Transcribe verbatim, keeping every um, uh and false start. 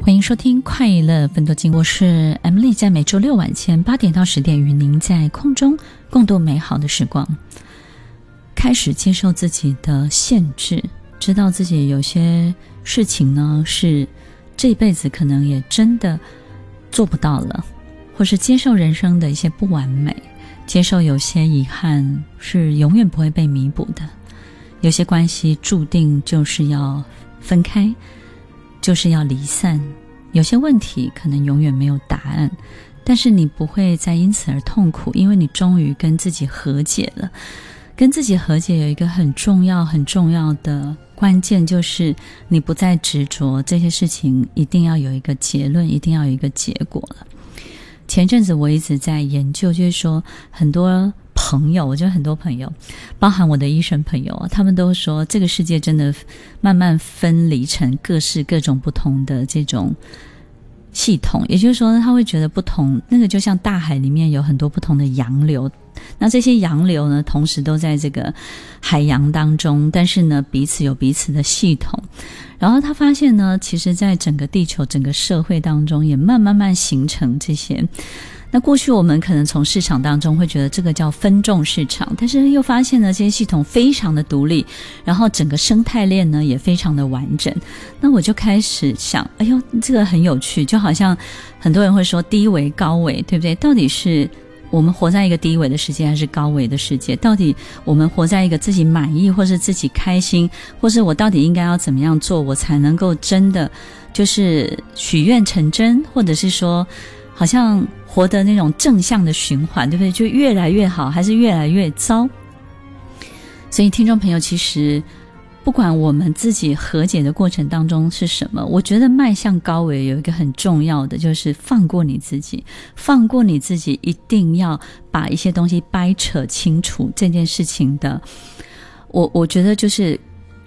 欢迎收听快乐分多金，我是 Emily， 在每周六晚间八点到十点与您在空中共度美好的时光。开始接受自己的限制，知道自己有些事情呢是这辈子可能也真的做不到了，或是接受人生的一些不完美，接受有些遗憾是永远不会被弥补的，有些关系注定就是要分开，就是要离散，有些问题可能永远没有答案，但是你不会再因此而痛苦，因为你终于跟自己和解了。跟自己和解有一个很重要很重要的关键，就是你不再执着这些事情一定要有一个结论，一定要有一个结果了。前阵子我一直在研究，就是说很多朋友，我觉得很多朋友包含我的医生朋友，他们都说这个世界真的慢慢分离成各式各种不同的这种系统，也就是说他会觉得不同，那个就像大海里面有很多不同的洋流，那这些洋流呢同时都在这个海洋当中，但是呢彼此有彼此的系统。然后他发现呢，其实在整个地球整个社会当中也慢慢慢形成这些，那过去我们可能从市场当中会觉得这个叫分众市场，但是又发现呢这些系统非常的独立，然后整个生态链呢也非常的完整。那我就开始想，哎呦这个很有趣，就好像很多人会说低维高维，对不对？到底是我们活在一个低维的世界还是高维的世界？到底我们活在一个自己满意或是自己开心，或是我到底应该要怎么样做我才能够真的就是许愿成真，或者是说好像活得那种正向的循环，对不对？就越来越好还是越来越糟？所以听众朋友，其实不管我们自己和解的过程当中是什么，我觉得迈向高维有一个很重要的，就是放过你自己。放过你自己一定要把一些东西掰扯清楚，这件事情的我我觉得就是